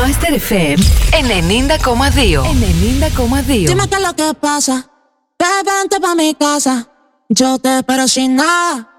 Master FM 90,2. 90,2. Dime qué es lo que pasa. Vente pa' mi casa. Yo te espero sin nada.